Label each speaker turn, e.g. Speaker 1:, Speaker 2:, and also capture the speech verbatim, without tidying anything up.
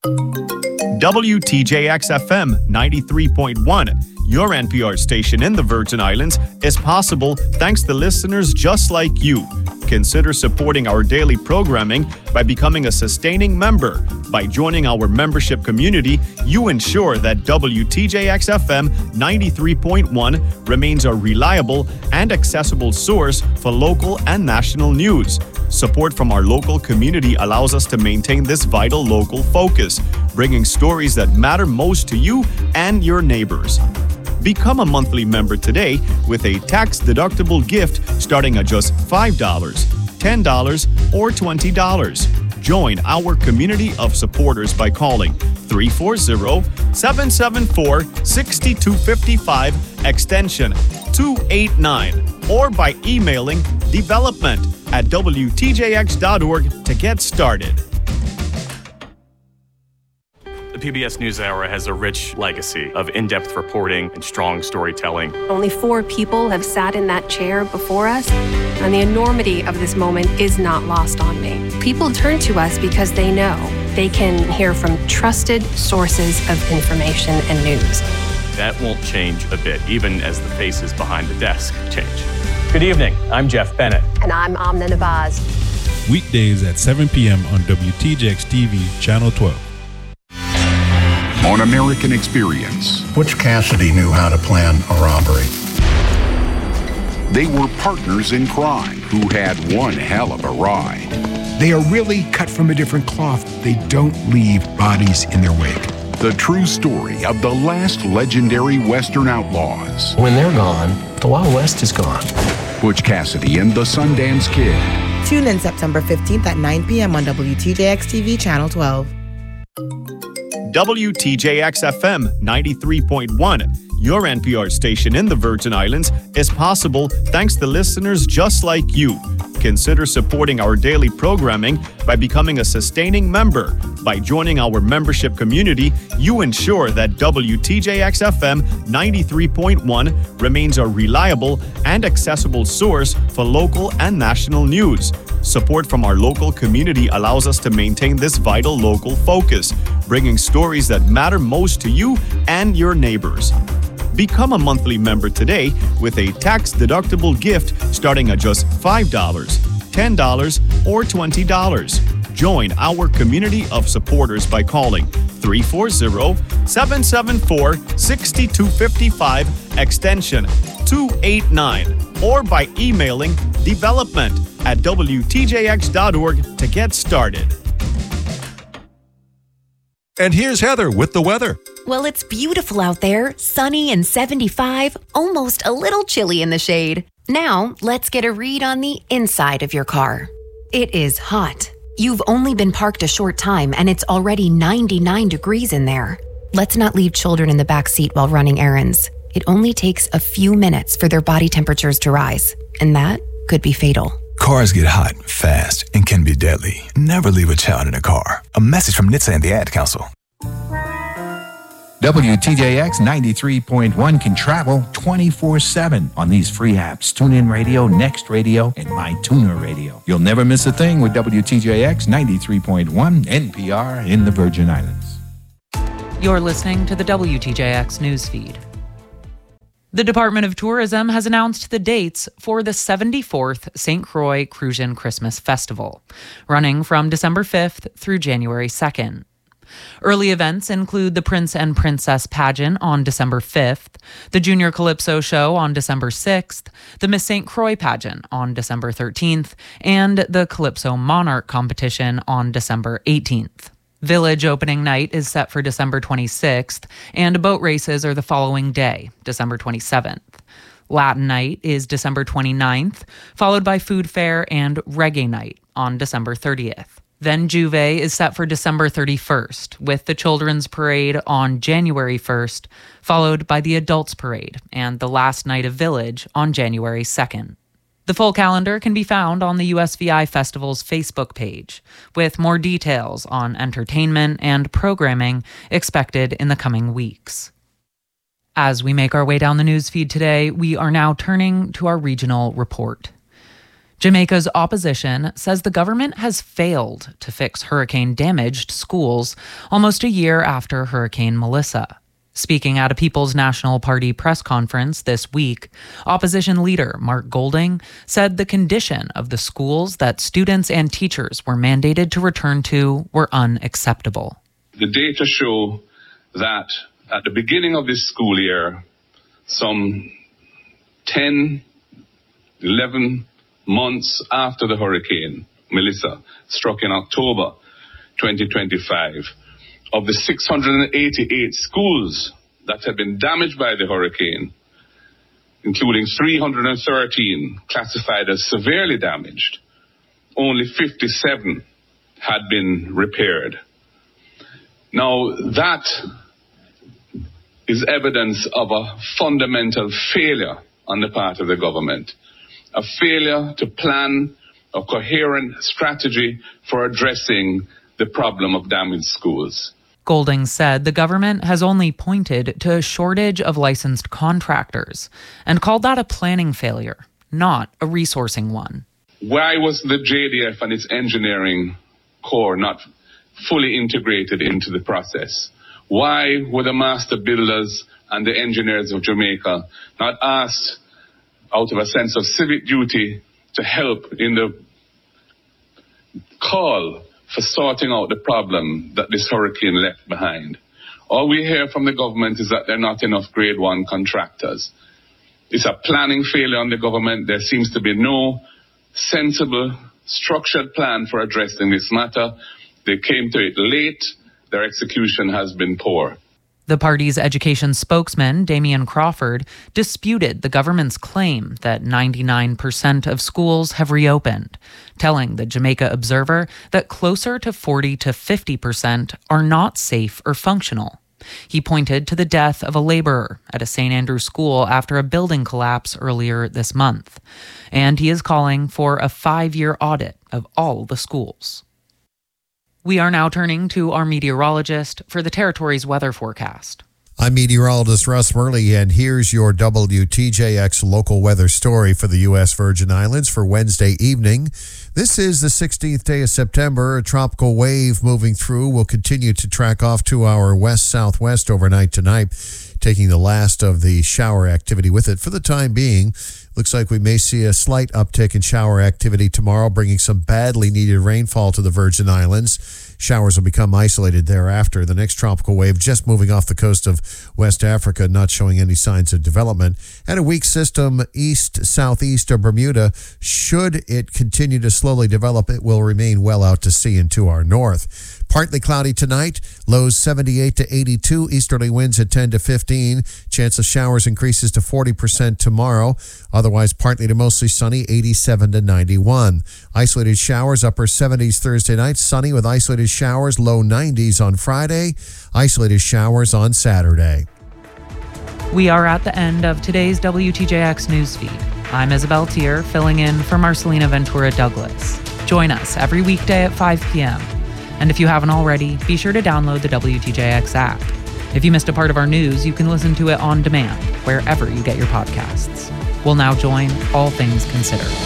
Speaker 1: W T J X F M ninety-three point one, your N P R station in the Virgin Islands, is possible thanks to listeners just like you. Consider supporting our daily programming by becoming a sustaining member. By joining our membership community, you ensure that W T J X F M ninety-three point one remains a reliable and accessible source for local and national news. Support from our local community allows us to maintain this vital local focus, bringing stories that matter most to you and your neighbors. Become a monthly member today with a tax-deductible gift starting at just five dollars, ten dollars, or twenty dollars. Join our community of supporters by calling three four zero, seven seven four, six two five five extension two eight nine or by emailing development at W T J X dot org to get started.
Speaker 2: The P B S NewsHour has a rich legacy of in-depth reporting and strong storytelling.
Speaker 3: Only four people have sat in that chair before us, and the enormity of this moment is not lost on me. People turn to us because they know they can hear from trusted sources of information and news.
Speaker 2: That won't change a bit, even as the faces behind the desk change.
Speaker 4: Good evening. I'm Jeff Bennett.
Speaker 5: And I'm Amna Nabaz.
Speaker 6: Weekdays at seven p.m. on W T J X T V, Channel twelve.
Speaker 7: On American Experience,
Speaker 8: Butch Cassidy knew how to plan a robbery.
Speaker 7: They were partners in crime who had one hell of a ride.
Speaker 9: They are really cut from a different cloth. They don't leave bodies in their wake.
Speaker 7: The true story of the last legendary Western outlaws.
Speaker 10: When they're gone, the Wild West is gone.
Speaker 7: Butch Cassidy and the Sundance Kid.
Speaker 11: Tune in September fifteenth at nine p.m. on W T J X T V, Channel twelve.
Speaker 1: W T J X F M ninety-three point one, your N P R station in the Virgin Islands, is possible thanks to listeners just like you. Consider supporting our daily programming by becoming a sustaining member. By joining our membership community, you ensure that W T J X F M ninety-three point one remains a reliable and accessible source for local and national news. Support from our local community allows us to maintain this vital local focus, bringing stories that matter most to you and your neighbors. Become a monthly member today with a tax-deductible gift starting at just five dollars, ten dollars, or twenty dollars. Join our community of supporters by calling three four zero, seven seven four, six two five five extension two eight nine or by emailing development at W T J X dot org to get started.
Speaker 12: And here's Heather with the weather.
Speaker 13: Well, it's beautiful out there, sunny and seventy-five, almost a little chilly in the shade. Now, let's get a read on the inside of your car. It is hot. You've only been parked a short time and it's already ninety-nine degrees in there. Let's not leave children in the back seat while running errands. It only takes a few minutes for their body temperatures to rise, and that could be fatal.
Speaker 14: Cars get hot, fast, and can be deadly. Never leave a child in a car. A message from N H T S A and the Ad Council.
Speaker 15: W T J X ninety-three point one can travel twenty-four seven on these free apps. TuneIn Radio, Next Radio, and MyTuner Radio. You'll never miss a thing with W T J X ninety-three point one N P R in the Virgin Islands.
Speaker 16: You're listening to the W T J X newsfeed. The Department of Tourism has announced the dates for the seventy-fourth Saint Croix Crucian Christmas Festival, running from December fifth through January second. Early events include the Prince and Princess pageant on December fifth, the Junior Calypso show on December sixth, the Miss Saint Croix pageant on December thirteenth, and the Calypso Monarch competition on December eighteenth. Village opening night is set for December twenty-sixth, and boat races are the following day, December twenty-seventh. Latin night is December twenty-ninth, followed by food fair and reggae night on December thirtieth. Then Juve is set for December thirty-first, with the Children's Parade on January first, followed by the Adults Parade and the last night of Village on January second. The full calendar can be found on the U S V I Festival's Facebook page, with more details on entertainment and programming expected in the coming weeks. As we make our way down the news feed today, we are now turning to our regional report. Jamaica's opposition says the government has failed to fix hurricane-damaged schools almost a year after Hurricane Melissa. Speaking at a People's National Party press conference this week, opposition leader Mark Golding said the condition of the schools that students and teachers were mandated to return to were unacceptable.
Speaker 5: The data show that at the beginning of this school year, some ten, eleven months after the hurricane Melissa struck in October twenty twenty-five, of the six hundred eighty-eight schools that had been damaged by the hurricane, including three hundred thirteen classified as severely damaged, only fifty-seven had been repaired. Now, that is evidence of a fundamental failure on the part of the government, a failure to plan a coherent strategy for addressing the problem of damaged schools.
Speaker 16: Golding said the government has only pointed to a shortage of licensed contractors and called that a planning failure, not a resourcing one.
Speaker 5: Why was the J D F and its engineering core not fully integrated into the process? Why were the master builders and the engineers of Jamaica not asked out of a sense of civic duty to help in the call for sorting out the problem that this hurricane left behind? All we hear from the government is that there are not enough grade one contractors. It's a planning failure on the government. There seems to be no sensible, structured plan for addressing this matter. They came to it late. Their execution has been poor.
Speaker 16: The party's education spokesman, Damian Crawford, disputed the government's claim that ninety-nine percent of schools have reopened, telling the Jamaica Observer that closer to forty to fifty percent are not safe or functional. He pointed to the death of a laborer at a Saint Andrew school after a building collapse earlier this month, and he is calling for a five-year audit of all the schools. We are now turning to our meteorologist for the territory's weather forecast.
Speaker 17: I'm meteorologist Russ Murley, and here's your W T J X local weather story for the U S Virgin Islands for Wednesday evening. This is the sixteenth day of September. A tropical wave moving through will continue to track off to our west-southwest overnight tonight, taking the last of the shower activity with it. For the time being, looks like we may see a slight uptick in shower activity tomorrow, bringing some badly needed rainfall to the Virgin Islands. Showers will become isolated thereafter. The next tropical wave just moving off the coast of West Africa, not showing any signs of development. And a weak system east-southeast of Bermuda. Should it continue to slowly develop, it will remain well out to sea and to our north. Partly cloudy tonight, lows seventy-eight to eighty-two, easterly winds at ten to fifteen. Chance of showers increases to forty percent tomorrow. Otherwise, partly to mostly sunny, eighty-seven to ninety-one. Isolated showers, upper seventies Thursday night, sunny with isolated showers, low nineties on Friday. Isolated showers on Saturday.
Speaker 16: We are at the end of today's W T J X newsfeed. I'm Isabel Tier, filling in for Marcelina Ventura Douglas. Join us every weekday at five p.m. And if you haven't already, be sure to download the W T J X app. If you missed a part of our news, you can listen to it on demand, wherever you get your podcasts. We'll now join All Things Considered.